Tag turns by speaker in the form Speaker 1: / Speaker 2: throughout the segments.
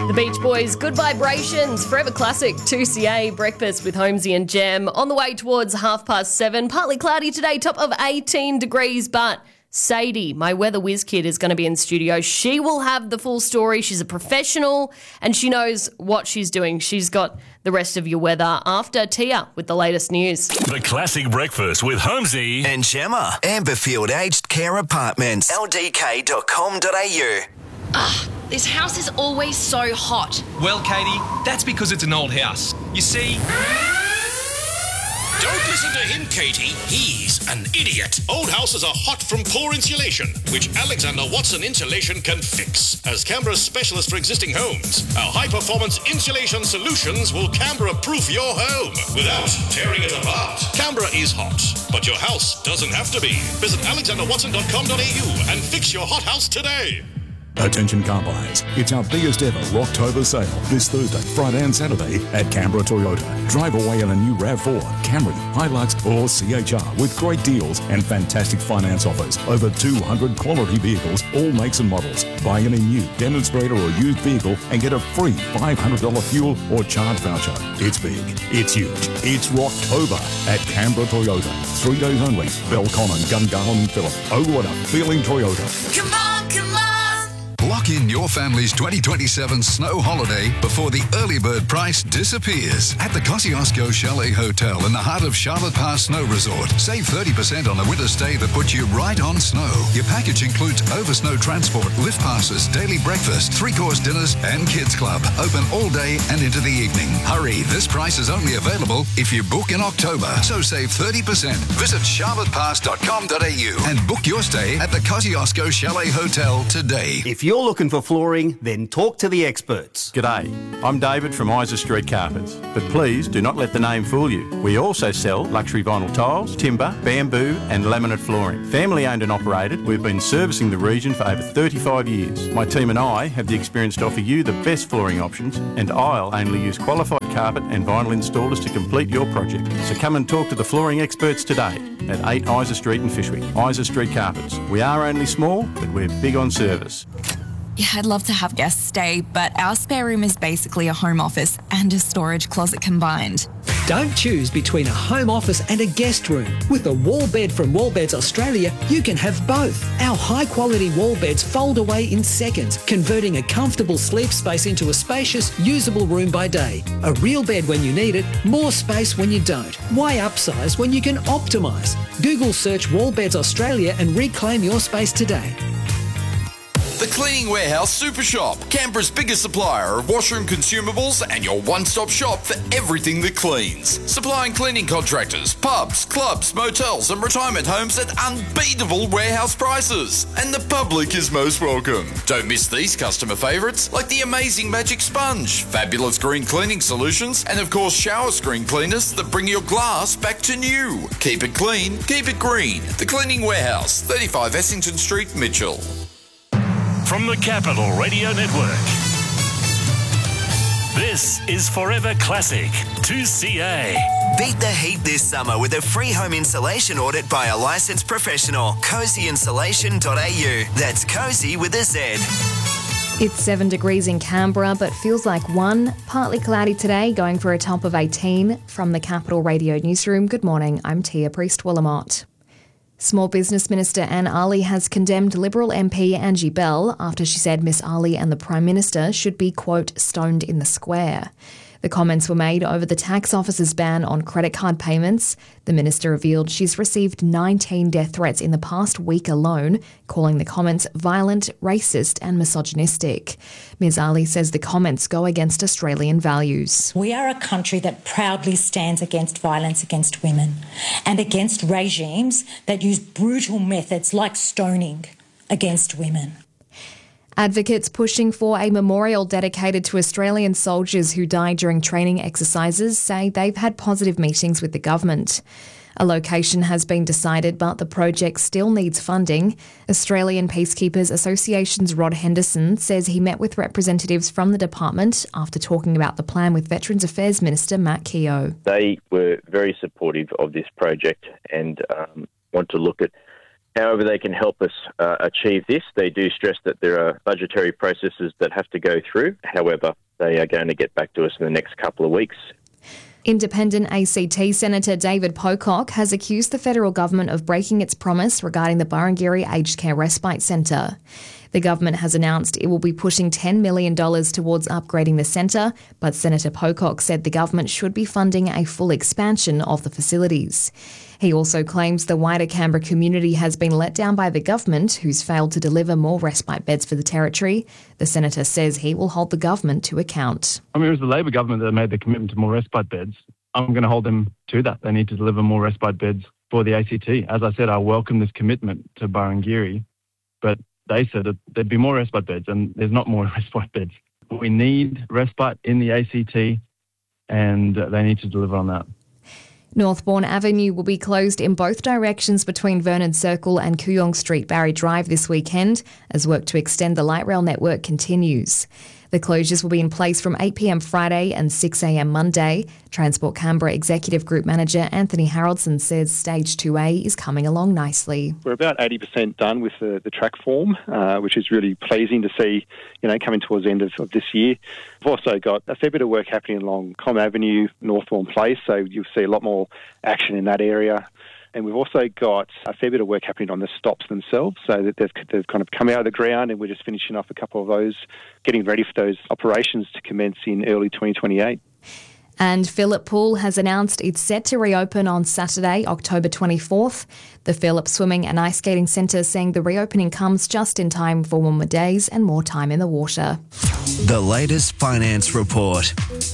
Speaker 1: The Beach Boys, Good Vibrations, Forever Classic, 2CA, breakfast with Holmesy and Jem. On the way towards 7:30, partly cloudy today, top of 18 degrees, but Sadie, my weather whiz kid, is going to be in studio. She will have the full story. She's a professional and she knows what she's doing. She's got the rest of your weather after Tia with the latest news.
Speaker 2: The Classic Breakfast with Holmesy
Speaker 3: and Gemma. Amberfield Aged Care Apartments. ldk.com.au.
Speaker 4: This house is always so hot.
Speaker 5: Well, Katie, that's because it's an old house. You see...
Speaker 6: Don't listen to him, Katie. He's an idiot. Old houses are hot from poor insulation, which Alexander Watson Insulation can fix. As Canberra's specialist for existing homes, our high-performance insulation solutions will Canberra-proof your home without tearing it apart. Canberra is hot, but your house doesn't have to be. Visit alexanderwatson.com.au and fix your hot house today.
Speaker 7: Attention car buyers, it's our biggest ever Rocktober sale this Thursday, Friday and Saturday at Canberra Toyota. Drive away in a new RAV4, Camry, Hilux or CHR with great deals and fantastic finance offers. Over 200 quality vehicles, all makes and models. Buy any new demonstrator or used vehicle and get a free $500 fuel or charge voucher. It's big, it's huge, it's Rocktober at Canberra Toyota. 3 days only. Belconnen, Gungahlin and Phillip. Oh, what a feeling Toyota.
Speaker 8: Come on, come on!
Speaker 9: Lock in your family's 2027 snow holiday before the early bird price disappears at the Kosciuszko Chalet Hotel in the heart of Charlotte Pass Snow Resort. Save 30% on a winter stay that puts you right on snow. Your package includes over snow transport, lift passes, daily breakfast, 3-course dinners and kids club. Open all day and into the evening. Hurry, this price is only available if you book in October. So save 30%. Visit charlottepass.com.au and book your stay at the Kosciuszko Chalet Hotel today.
Speaker 10: If you're looking for flooring, then talk to the experts.
Speaker 11: G'day, I'm David from Isa Street Carpets, but please do not let the name fool you. We also sell luxury vinyl tiles, timber, bamboo and laminate flooring. Family owned and operated, we've been servicing the region for over 35 years. My team and I have the experience to offer you the best flooring options, and I'll only use qualified carpet and vinyl installers to complete your project. So come and talk to the flooring experts today at 8 Isa Street in Fishwick. Isa Street Carpets. We are only small, but we're big on service.
Speaker 12: Yeah, I'd love to have guests stay, but our spare room is basically a home office and a storage closet combined.
Speaker 13: Don't choose between a home office and a guest room. With a wall bed from Wallbeds Australia, you can have both. Our high-quality wall beds fold away in seconds, converting a comfortable sleep space into a spacious, usable room by day. A real bed when you need it, more space when you don't. Why upsize when you can optimise? Google search Wallbeds Australia and reclaim your space today.
Speaker 14: The Cleaning Warehouse Super Shop, Canberra's biggest supplier of washroom consumables and your one-stop shop for everything that cleans. Supplying cleaning contractors, pubs, clubs, motels and retirement homes at unbeatable warehouse prices. And the public is most welcome. Don't miss these customer favourites like the amazing Magic Sponge, fabulous green cleaning solutions and of course shower screen cleaners that bring your glass back to new. Keep it clean, keep it green. The Cleaning Warehouse, 35 Essington Street, Mitchell.
Speaker 2: From the Capital Radio Network, this is Forever Classic 2CA.
Speaker 3: Beat the heat this summer with a free home insulation audit by a licensed professional. CozyInsulation.au. That's Cozy with a Z.
Speaker 15: It's 7 degrees in Canberra, but feels like 1. Partly cloudy today, going for a top of 18. From the Capital Radio Newsroom, good morning, I'm Tia Priest-Willamott. Small Business Minister Anne Aly has condemned Liberal MP Angie Bell after she said Miss Aly and the Prime Minister should be, quote, stoned in the square. The comments were made over the tax office's ban on credit card payments. The minister revealed she's received 19 death threats in the past week alone, calling the comments violent, racist and misogynistic. Ms Aly says the comments go against Australian values.
Speaker 16: We are a country that proudly stands against violence against women and against regimes that use brutal methods like stoning against women.
Speaker 15: Advocates pushing for a memorial dedicated to Australian soldiers who died during training exercises say they've had positive meetings with the government. A location has been decided, but the project still needs funding. Australian Peacekeepers Association's Rod Henderson says he met with representatives from the department after talking about the plan with Veterans Affairs Minister Matt Keogh.
Speaker 17: They were very supportive of this project and want to look at
Speaker 8: However they can help us achieve this, they do stress that there are budgetary processes that have to go through. However, they are going to get back to us in the next couple of weeks.
Speaker 15: Independent ACT Senator David Pocock has accused the federal government of breaking its promise regarding the Burrangiri Aged Care Respite Centre. The government has announced it will be pushing $10 million towards upgrading the centre, but Senator Pocock said the government should be funding a full expansion of the facilities. He also claims the wider Canberra community has been let down by the government, who's failed to deliver more respite beds for the territory. The senator says he will hold the government to account.
Speaker 17: I mean, it was the Labor government that made the commitment to more respite beds. I'm going to hold them to that. They need to deliver more respite beds for the ACT. As I said, I welcome this commitment to Burrangiri, but they said that there'd be more respite beds, and there's not more respite beds. We need respite in the ACT, and they need to deliver on that.
Speaker 15: Northbourne Avenue will be closed in both directions between Vernon Circle and Kooyong Street Barry Drive this weekend as work to extend the light rail network continues. The closures will be in place from 8 p.m. Friday and 6 a.m. Monday. Transport Canberra Executive Group Manager Anthony Haroldson says Stage 2A is coming along nicely.
Speaker 18: We're about 80% done with the track form, which is really pleasing to see, coming towards the end of this year. We've also got a fair bit of work happening along Com Avenue, Northbourne Place, so you'll see a lot more action in that area. And we've also got a fair bit of work happening on the stops themselves, so that they've kind of come out of the ground, and we're just finishing off a couple of those, getting ready for those operations to commence in early 2028.
Speaker 15: And Phillip Pool has announced it's set to reopen on Saturday, October 24th. The Phillip Swimming and Ice Skating Centre saying the reopening comes just in time for warmer days and more time in the water.
Speaker 3: The latest finance report.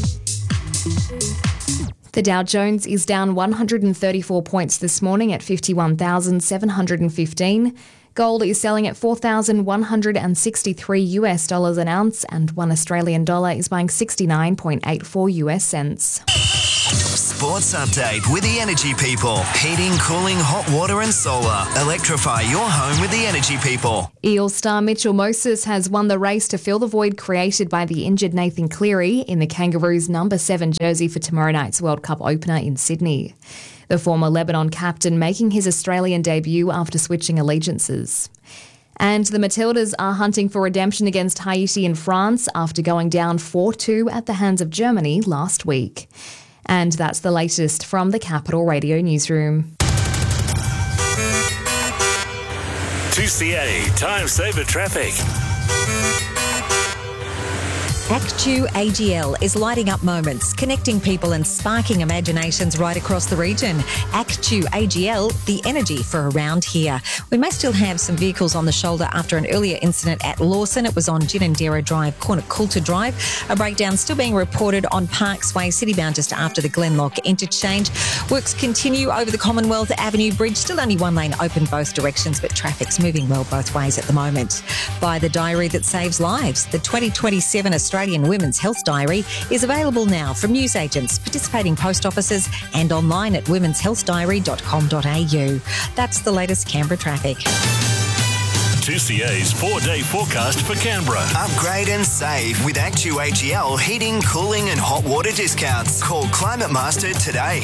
Speaker 15: The Dow Jones is down 134 points this morning at 51,715. Gold is selling at $4,163 an ounce, and $1 Australian dollar is buying 69.84 US cents.
Speaker 3: Sports update with the Energy People. Heating, cooling, hot water and solar. Electrify your home with the Energy People.
Speaker 15: Eels star Mitchell Moses has won the race to fill the void created by the injured Nathan Cleary in the Kangaroos' number 7 jersey for tomorrow night's World Cup opener in Sydney. The former Lebanon captain making his Australian debut after switching allegiances. And the Matildas are hunting for redemption against Haiti in France after going down 4-2 at the hands of Germany last week. And that's the latest from the Capital Radio Newsroom.
Speaker 2: 2CA Time Saver Traffic.
Speaker 19: Actu AGL is lighting up moments, connecting people and sparking imaginations right across the region. Actu AGL, the energy for around here. We may still have some vehicles on the shoulder after an earlier incident at Lawson. It was on Ginninderra Drive, corner Coulter Drive. A breakdown still being reported on Parks Way, citybound just after the Glenlock interchange. Works continue over the Commonwealth Avenue Bridge. Still only one lane open both directions, but traffic's moving well both ways at the moment. Buy the diary that saves lives. The 2027 Australian Women's Health Diary is available now from newsagents, participating post offices and online at womenshealthdiary.com.au. That's the latest Canberra traffic.
Speaker 2: 2CA's 4-day forecast for Canberra.
Speaker 3: Upgrade and save with Actu AGL heating, cooling and hot water discounts. Call Climate Master today.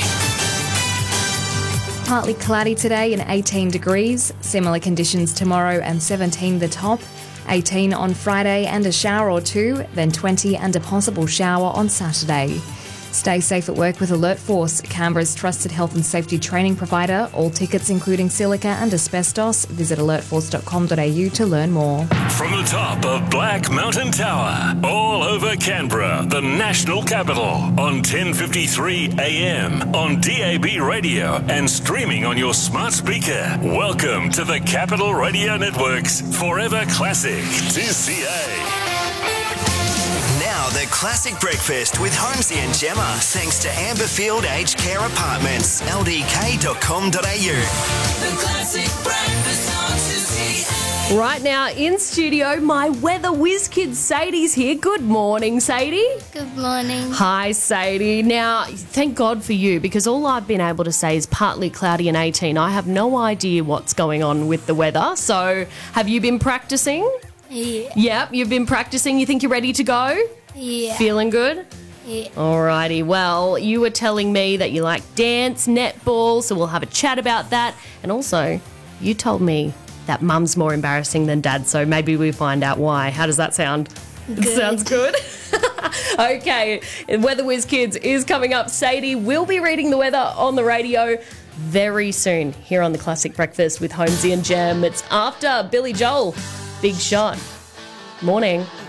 Speaker 15: Partly cloudy today and 18 degrees. Similar conditions tomorrow and 17 the top. 18 on Friday and a shower or two, then 20 and a possible shower on Saturday. Stay safe at work with Alert Force, Canberra's trusted health and safety training provider. All tickets, including silica and asbestos. Visit alertforce.com.au to learn more.
Speaker 2: From the top of Black Mountain Tower, all over Canberra, the national capital, on 1053 AM, on DAB radio and streaming on your smart speaker. Welcome to the Capital Radio Network's Forever Classic 2CA.
Speaker 3: Now the classic breakfast with Holmesy and Gemma, thanks to Amberfield Aged Care Apartments, ldk.com.au.
Speaker 20: The classic breakfast on 2CA.
Speaker 1: Right now in studio, my weather whiz kid Sadie's here. Good morning, Sadie.
Speaker 21: Good morning.
Speaker 1: Hi, Sadie. Now, thank God for you, because all I've been able to say is partly cloudy and 18. I have no idea what's going on with the weather. So, have you been practicing?
Speaker 21: Yeah.
Speaker 1: Yep, you've been practicing. You think you're ready to go?
Speaker 21: Yeah.
Speaker 1: Feeling good?
Speaker 21: Yeah.
Speaker 1: Alrighty, well, you were telling me that you like dance, netball, so we'll have a chat about that. And also, You told me that mum's more embarrassing than dad, so maybe we find out why. How does that sound?
Speaker 21: Good.
Speaker 1: Sounds good. Okay, Weather Whiz Kids is coming up. Sadie will be reading the weather on the radio very soon here on the Classic Breakfast with Holmesy and Jem. It's after Billy Joel, Big Shot. Morning.